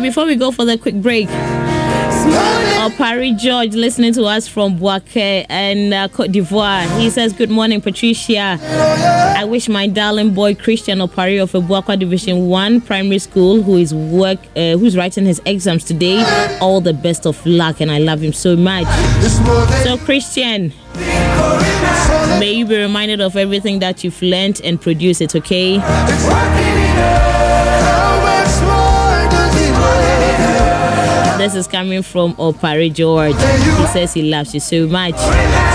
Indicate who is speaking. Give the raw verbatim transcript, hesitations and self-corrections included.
Speaker 1: before we go for the quick break, Opari George listening to us from Boaké and uh, Côte d'Ivoire. He says, good morning, Patricia. I wish my darling boy Christian Opari of Boaké Division one Primary School, who is work, uh, who's writing his exams today, all the best of luck, and I love him so much. So, Christian, may you be reminded of everything that you've learned and produce it, okay? This is coming from Opari George. He says he loves you so much.